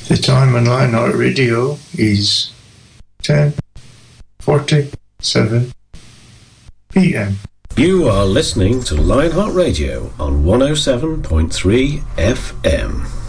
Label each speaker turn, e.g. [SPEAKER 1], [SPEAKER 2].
[SPEAKER 1] The time on Lionheart Radio is 10:47 p.m.
[SPEAKER 2] You are listening to Lionheart Radio on 107.3 FM.